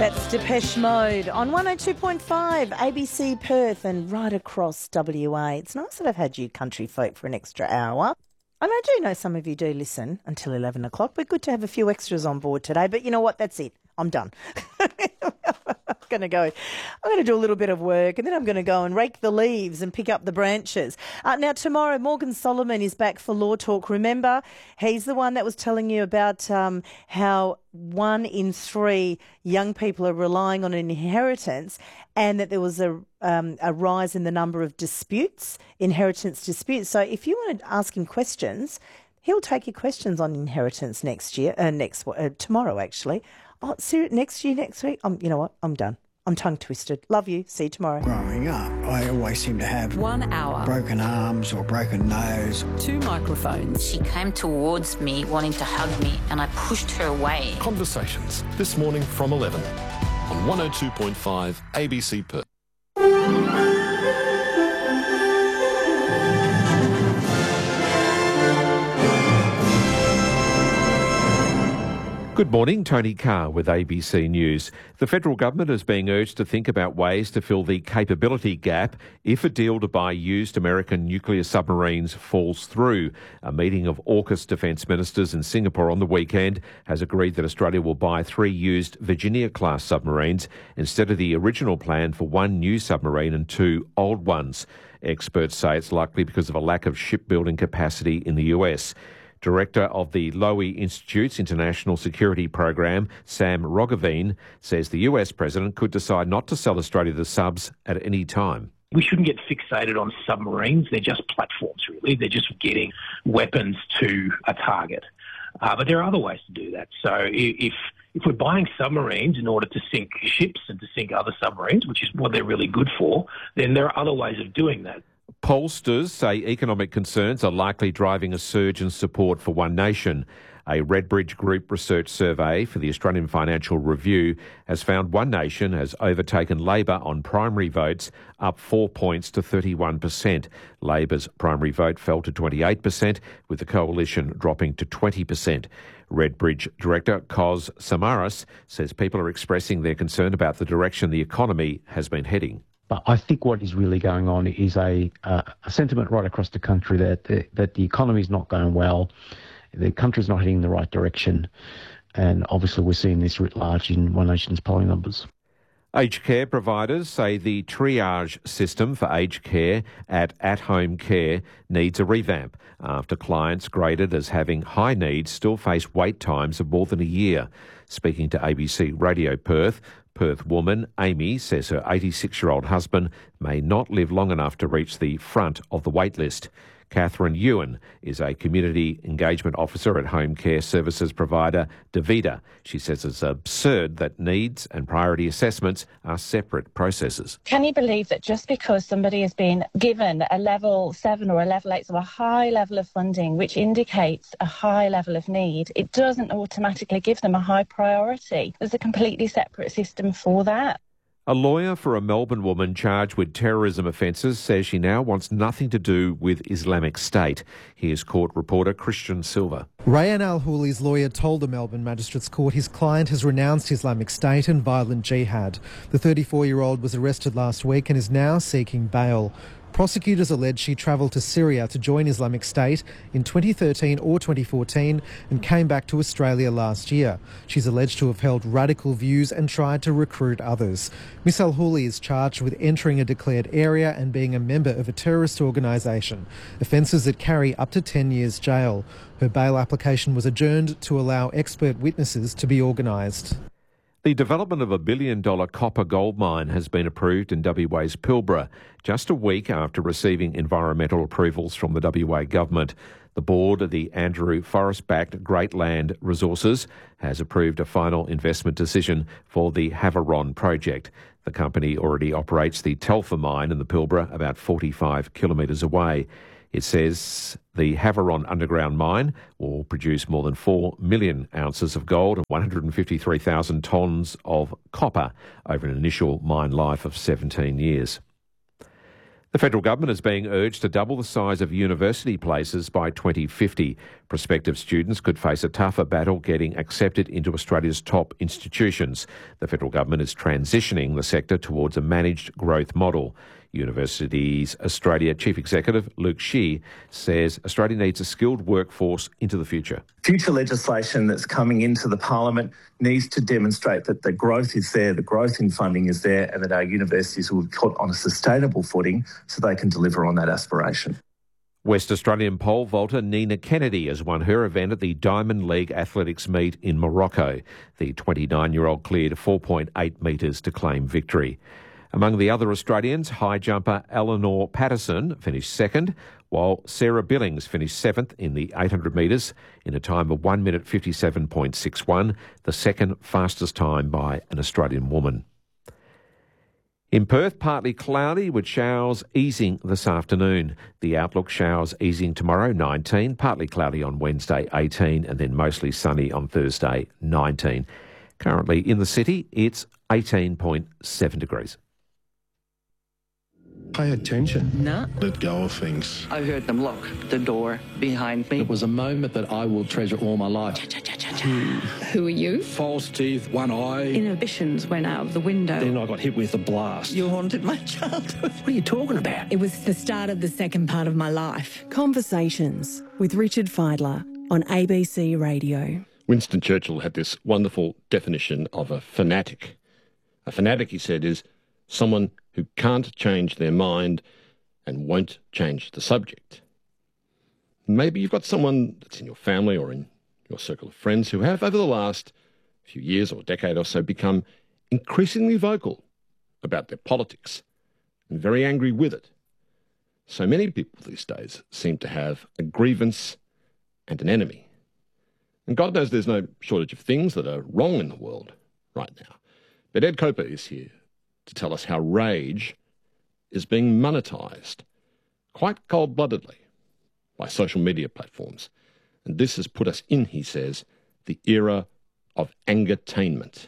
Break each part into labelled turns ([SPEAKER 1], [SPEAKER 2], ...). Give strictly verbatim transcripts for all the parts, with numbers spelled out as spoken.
[SPEAKER 1] That's Depeche Mode on one oh two point five A B C Perth and right across W A. It's nice that I've had you country folk for an extra hour. And I do know some of you do listen until eleven o'clock, but good to have a few extras on board today. But you know what? That's it. I'm done. I'm going to go, I'm going to do a little bit of work and then I'm going to go and rake the leaves and pick up the branches. Uh, now, tomorrow, Morgan Solomon is back for Law Talk. Remember, he's the one that was telling you about um, how one in three young people are relying on an inheritance and that there was a, um, a rise in the number of disputes, inheritance disputes. So if you want to ask him questions, he'll take your questions on inheritance next year, uh, next uh, tomorrow, actually. Oh, ser- next year, next week? Um, you know what? I'm done. I'm tongue twisted. Love you. See you tomorrow.
[SPEAKER 2] Growing up, I always seem to have
[SPEAKER 3] one hour,
[SPEAKER 2] broken arms or broken nose.
[SPEAKER 3] Two microphones.
[SPEAKER 4] She came towards me wanting to hug me and I pushed her away.
[SPEAKER 5] Conversations this morning from eleven on one oh two point five A B C Perth.
[SPEAKER 6] Good morning, Tony Carr with A B C News. The federal government is being urged to think about ways to fill the capability gap if a deal to buy used American nuclear submarines falls through. A meeting of AUKUS defence ministers in Singapore on the weekend has agreed that Australia will buy three used Virginia-class submarines instead of the original plan for one new submarine and two old ones. Experts say it's likely because of a lack of shipbuilding capacity in the U S. Director of the Lowy Institute's International Security Program, Sam Roggeveen, says the U S president could decide not to sell Australia the subs at any time.
[SPEAKER 7] We shouldn't get fixated on submarines. They're just platforms, really. They're just getting weapons to a target. Uh, but there are other ways to do that. So if if we're buying submarines in order to sink ships and to sink other submarines, which is what they're really good for, then there are other ways of doing that.
[SPEAKER 6] Pollsters say economic concerns are likely driving a surge in support for One Nation. A Redbridge Group research survey for the Australian Financial Review has found One Nation has overtaken Labor on primary votes, up four points to thirty-one percent. Labor's primary vote fell to twenty-eight percent, with the coalition dropping to twenty percent. Redbridge Director Kos Samaras says people are expressing their concern about the direction the economy has been heading.
[SPEAKER 8] But I think what is really going on is a, uh, a sentiment right across the country that the, that the economy is not going well, the country's not heading in the right direction, and obviously we're seeing this writ large in One Nation's polling numbers.
[SPEAKER 6] Aged care providers say the triage system for aged care at at-home care needs a revamp after clients graded as having high needs still face wait times of more than a year. Speaking to A B C Radio Perth, Perth woman Amy says her eighty-six-year-old husband may not live long enough to reach the front of the wait list. Catherine Ewan is a community engagement officer at home care services provider Davida. She says it's absurd that needs and priority assessments are separate processes.
[SPEAKER 9] Can you believe that just because somebody has been given a level seven or a level eight, so a high level of funding, which indicates a high level of need, it doesn't automatically give them a high priority? There's a completely separate system for that.
[SPEAKER 6] A lawyer for a Melbourne woman charged with terrorism offences says she now wants nothing to do with Islamic State. Here's court reporter Christian Silva.
[SPEAKER 10] Rayan Al-Hooli's lawyer told the Melbourne Magistrates Court his client has renounced Islamic State and violent jihad. The thirty-four-year-old was arrested last week and is now seeking bail. Prosecutors allege she travelled to Syria to join Islamic State in twenty thirteen or twenty fourteen and came back to Australia last year. She's alleged to have held radical views and tried to recruit others. Miss Al-Hooli is charged with entering a declared area and being a member of a terrorist organisation, offences that carry up to ten years jail. Her bail application was adjourned to allow expert witnesses to be organised.
[SPEAKER 6] The development of a billion-dollar copper gold mine has been approved in W A's Pilbara, just a week after receiving environmental approvals from the W A government. The board of the Andrew Forrest-backed Great Land Resources has approved a final investment decision for the Havieron project. The company already operates the Telfer mine in the Pilbara, about forty-five kilometres away. It says the Havieron underground mine will produce more than four million ounces of gold and one hundred fifty-three thousand tonnes of copper over an initial mine life of seventeen years. The federal government is being urged to double the size of university places by twenty fifty. Prospective students could face a tougher battle getting accepted into Australia's top institutions. The federal government is transitioning the sector towards a managed growth model. Universities Australia Chief Executive Luke Shih says Australia needs a skilled workforce into the future.
[SPEAKER 3] Future legislation that's coming into the Parliament needs to demonstrate that the growth is there, the growth in funding is there, and that our universities will be put on a sustainable footing so they can deliver on that aspiration.
[SPEAKER 6] West Australian pole vaulter Nina Kennedy has won her event at the Diamond League Athletics meet in Morocco. The twenty-nine-year-old cleared four point eight metres to claim victory. Among the other Australians, high jumper Eleanor Patterson finished second, while Sarah Billings finished seventh in the eight hundred metres in a time of one minute fifty-seven point six one, the second fastest time by an Australian woman. In Perth, partly cloudy with showers easing this afternoon. The outlook: showers easing tomorrow, nineteen, partly cloudy on Wednesday, eighteen, and then mostly sunny on Thursday, nineteen. Currently in the city, it's eighteen point seven degrees.
[SPEAKER 11] Pay attention.
[SPEAKER 12] No.
[SPEAKER 11] Let go of things.
[SPEAKER 12] I heard them lock the door behind me.
[SPEAKER 13] It was a moment that I will treasure all my life.
[SPEAKER 14] Hmm. Who are you?
[SPEAKER 13] False teeth, one eye.
[SPEAKER 14] Inhibitions went out of the window.
[SPEAKER 13] Then I got hit with a blast.
[SPEAKER 12] You haunted my childhood.
[SPEAKER 13] What are you talking about?
[SPEAKER 14] It was the start of the second part of my life. Conversations with Richard Fidler on A B C Radio.
[SPEAKER 15] Winston Churchill had this wonderful definition of a fanatic. A fanatic, he said, is someone who can't change their mind and won't change the subject. Maybe you've got someone that's in your family or in your circle of friends who have, over the last few years or decade or so, become increasingly vocal about their politics and very angry with it. So many people these days seem to have a grievance and an enemy. And God knows there's no shortage of things that are wrong in the world right now. But Ed Koper is here to tell us how rage is being monetised quite cold-bloodedly by social media platforms. And this has put us in, he says, the era of angertainment.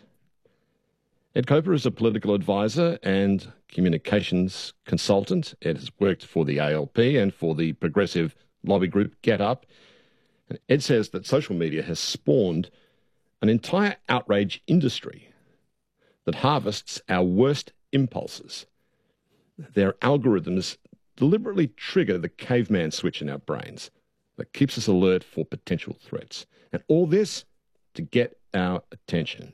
[SPEAKER 15] Ed Koper is a political advisor and communications consultant. Ed has worked for the A L P and for the progressive lobby group Get Up. And Ed says that social media has spawned an entire outrage industry that harvests our worst impulses. Their algorithms deliberately trigger the caveman switch in our brains that keeps us alert for potential threats. And all this to get our attention.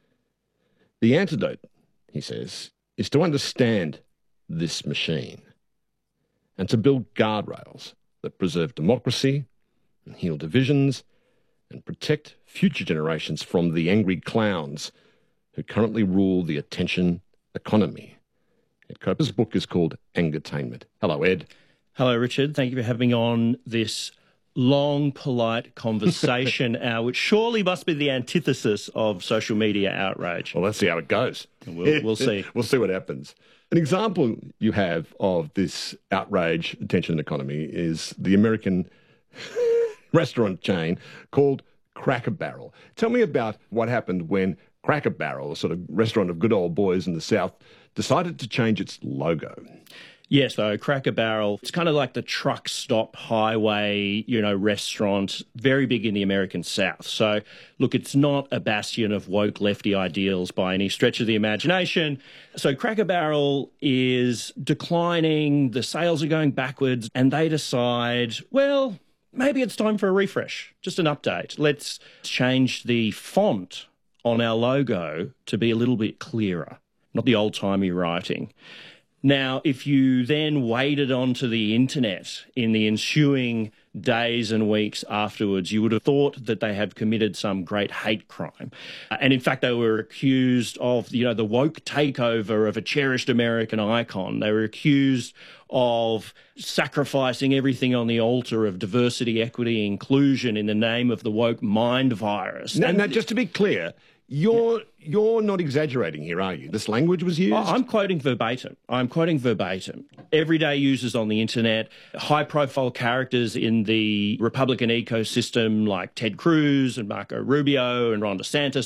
[SPEAKER 15] The antidote, he says, is to understand this machine and to build guardrails that preserve democracy and heal divisions and protect future generations from the angry clowns who currently rule the attention economy. Ed Koper's book is called Angertainment. Hello, Ed.
[SPEAKER 16] Hello, Richard. Thank you for having me on this long, polite conversation hour, which surely must be the antithesis of social media outrage.
[SPEAKER 15] Well, let's see how it goes.
[SPEAKER 16] We'll, we'll see.
[SPEAKER 15] We'll see what happens. An example you have of this outrage attention economy is the American restaurant chain called Cracker Barrel. Tell me about what happened when Cracker Barrel, a sort of restaurant of good old boys in the South, decided to change its logo.
[SPEAKER 16] Yes, though, Cracker Barrel, it's kind of like the truck stop highway, you know, restaurant, very big in the American South. So, look, it's not a bastion of woke lefty ideals by any stretch of the imagination. So Cracker Barrel is declining, the sales are going backwards, and they decide, well, maybe it's time for a refresh, just an update. Let's change the font on our logo to be a little bit clearer, not the old-timey writing. Now, if you then waded onto the internet in the ensuing days and weeks afterwards, you would have thought that they had committed some great hate crime. Uh, and in fact, they were accused of, you know, the woke takeover of a cherished American icon. They were accused of sacrificing everything on the altar of diversity, equity, inclusion in the name of the woke mind virus.
[SPEAKER 15] Now,
[SPEAKER 16] and
[SPEAKER 15] now just to be clear, You're you're not exaggerating here, are you? This language was used?
[SPEAKER 16] I'm quoting verbatim. I'm quoting verbatim. Everyday users on the internet, high-profile characters in the Republican ecosystem like Ted Cruz and Marco Rubio and Ron DeSantis